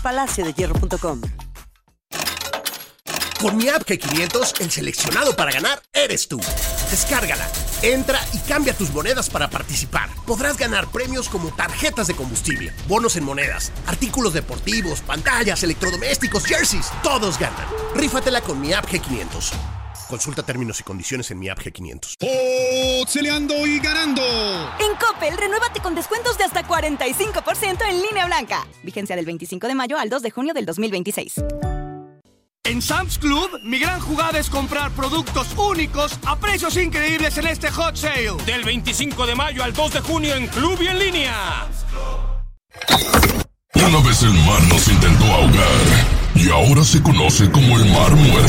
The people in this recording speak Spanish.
PalacioDeHierro.com. Con mi app G500, el seleccionado para ganar eres tú. Descárgala, entra y cambia tus monedas para participar. Podrás ganar premios como tarjetas de combustible, bonos en monedas, artículos deportivos, pantallas, electrodomésticos, jerseys. Todos ganan. Rífatela con mi app G500. Consulta términos y condiciones en mi app G500. ¡Oxeleando y ganando! En Coppel, renuévate con descuentos de hasta 45% en línea blanca. Vigencia del 25 de mayo al 2 de junio del 2026. En Sam's Club, mi gran jugada es comprar productos únicos a precios increíbles en este Hot Sale. Del 25 de mayo al 2 de junio en Club y en línea. Una vez el mar nos intentó ahogar y ahora se conoce como el Mar Muerto.